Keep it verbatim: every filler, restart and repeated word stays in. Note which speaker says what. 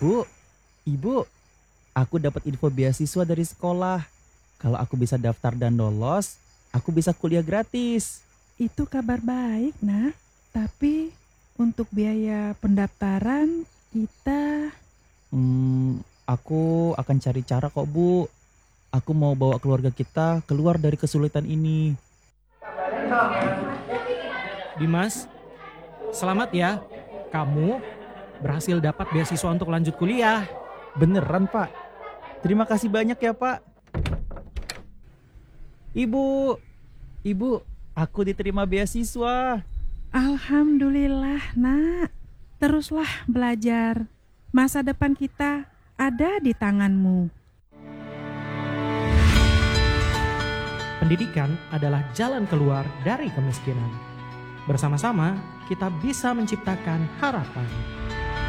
Speaker 1: Bu, Ibu, aku dapat info beasiswa dari sekolah. Kalau aku bisa daftar dan lolos, aku bisa kuliah gratis.
Speaker 2: Itu kabar baik, nak. Tapi untuk biaya pendaftaran kita...
Speaker 1: Hmm, aku akan cari cara kok, Bu. Aku mau bawa keluarga kita keluar dari kesulitan ini.
Speaker 3: Dimas, selamat ya. Kamu berhasil dapat beasiswa untuk lanjut kuliah.
Speaker 1: Beneran, Pak? Terima kasih banyak ya, Pak. Ibu, Ibu, aku diterima beasiswa.
Speaker 2: Alhamdulillah, nak. Teruslah belajar. Masa depan kita ada di tanganmu.
Speaker 3: Pendidikan adalah jalan keluar dari kemiskinan. Bersama-sama, kita bisa menciptakan harapan.